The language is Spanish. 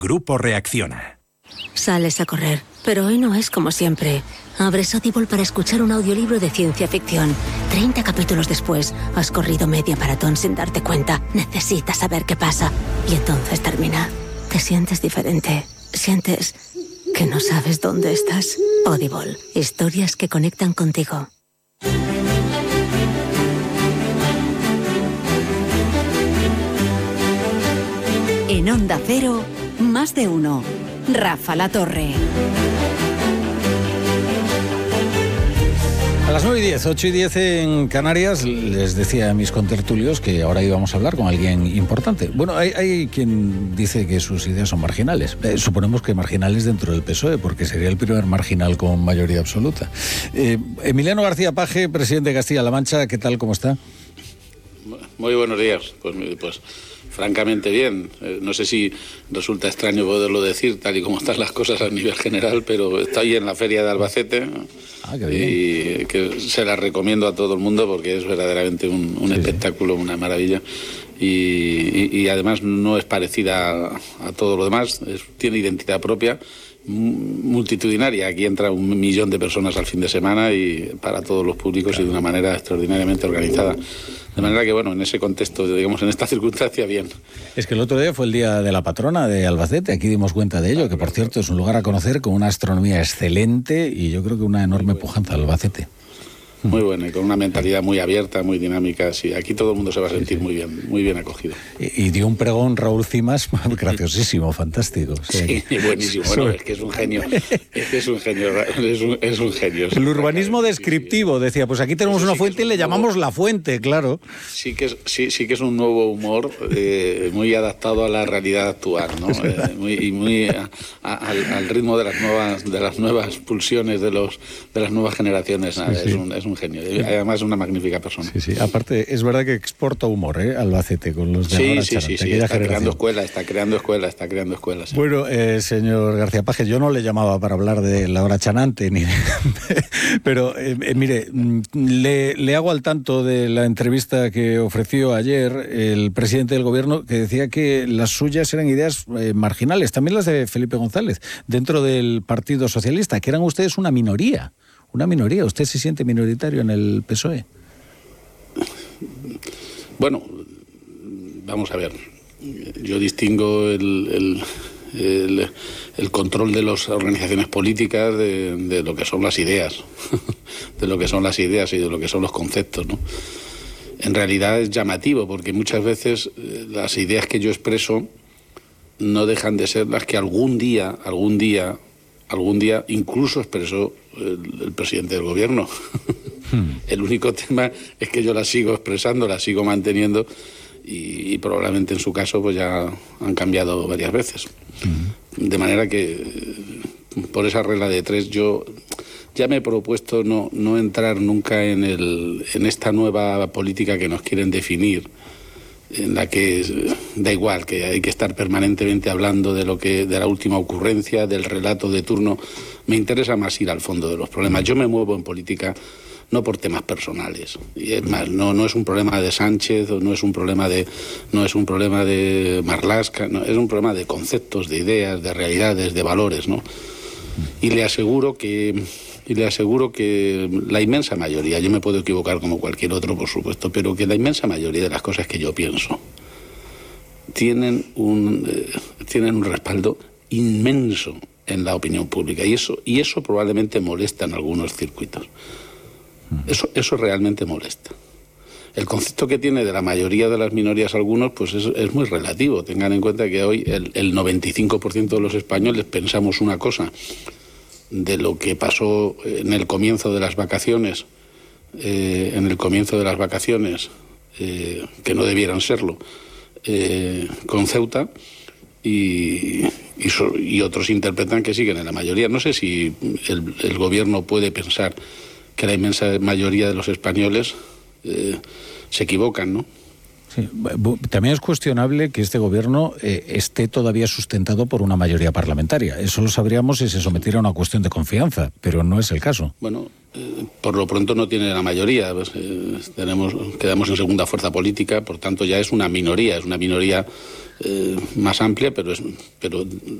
Grupo Reacciona. Sales a correr, pero hoy no es como siempre. Abres Audible para escuchar un audiolibro de ciencia ficción. 30 capítulos después, has corrido media maratón sin darte cuenta. Necesitas saber qué pasa. Y entonces termina. Te sientes diferente. Sientes que no sabes dónde estás. Audible. Historias que conectan contigo. En Onda Cero, Más de Uno. Rafa La Torre. A las 9:10, 8:10 en Canarias, les decía a mis contertulios que ahora íbamos a hablar con alguien importante. Bueno, hay quien dice que sus ideas son marginales. Suponemos que marginales dentro del PSOE, porque sería el primer marginal con mayoría absoluta. Emiliano García Paje, presidente de Castilla-La Mancha, ¿qué tal? ¿Cómo está? Muy buenos días. Pues francamente bien. No sé si resulta extraño poderlo decir tal y como están las cosas a nivel general, pero estoy en la feria de Albacete y que se la recomiendo a todo el mundo porque es verdaderamente un espectáculo, una maravilla. Y además no es parecida a todo lo demás, tiene identidad propia, multitudinaria. Aquí entra 1 millón de personas al fin de semana y para todos los públicos y de una manera extraordinariamente organizada. De manera que, bueno, en ese contexto, digamos, en esta circunstancia, bien. Es que el otro día fue el Día de la Patrona de Albacete, aquí dimos cuenta de ello, que por cierto es un lugar a conocer con una astronomía excelente y yo creo que una enorme pujanza al Albacete. Muy bueno, y con una mentalidad muy abierta, muy dinámica. Sí, aquí todo el mundo se va a sentir muy bien acogido. Y dio un pregón Raúl Cimas graciosísimo, fantástico. Sí, buenísimo. Bueno, es que es un genio. Es un genio. El urbanismo descriptivo, decía, pues aquí tenemos una fuente y le llamamos la fuente, claro. Sí que es un nuevo humor muy adaptado a la realidad actual, ¿no? Muy al ritmo de las nuevas pulsiones de las nuevas generaciones. Nada, sí. Es un genio. Además es una magnífica persona. Sí. Aparte, es verdad que exporta humor, Albacete, con los de ahora. Sí. Está creando escuelas. Sí. Bueno, señor García Paje, yo no le llamaba para hablar de la hora chanante, pero mire, le hago al tanto de la entrevista que ofreció ayer el presidente del gobierno, que decía que las suyas eran ideas marginales, también las de Felipe González, dentro del Partido Socialista, que eran ustedes una minoría. ¿Usted se siente minoritario en el PSOE? Bueno, vamos a ver. Yo distingo el control de las organizaciones políticas de lo que son las ideas, de lo que son las ideas y de lo que son los conceptos, ¿no? En realidad es llamativo porque muchas veces las ideas que yo expreso no dejan de ser las que algún día incluso expresó el presidente del gobierno. El único tema es que yo las sigo expresando, las sigo manteniendo y probablemente en su caso pues ya han cambiado varias veces. De manera que por esa regla de 3 yo ya me he propuesto no entrar nunca en esta nueva política que nos quieren definir, en la que da igual, que hay que estar permanentemente hablando de la última ocurrencia, del relato de turno. Me interesa más ir al fondo de los problemas. Yo me muevo en política no por temas personales. Y es más, no es un problema de Sánchez, o no es un problema de Marlaska, no, es un problema de conceptos, de ideas, de realidades, de valores, ¿no? Y le aseguro que la inmensa mayoría, yo me puedo equivocar como cualquier otro, por supuesto, pero que la inmensa mayoría de las cosas que yo pienso tienen un respaldo inmenso en la opinión pública y eso probablemente molesta en algunos circuitos. Eso realmente molesta. El concepto que tiene de la mayoría de las minorías algunos pues es muy relativo. Tengan en cuenta que hoy el 95% de los españoles pensamos una cosa de lo que pasó en el comienzo de las vacaciones, que no debieran serlo, con Ceuta, y otros interpretan que siguen en la mayoría. No sé si el gobierno puede pensar que la inmensa mayoría de los españoles se equivocan, ¿no? Sí. También es cuestionable que este gobierno esté todavía sustentado por una mayoría parlamentaria. Eso lo sabríamos si se sometiera a una cuestión de confianza, pero no es el caso. Bueno, por lo pronto no tiene la mayoría. Quedamos en segunda fuerza política, por tanto ya es una minoría más amplia, pero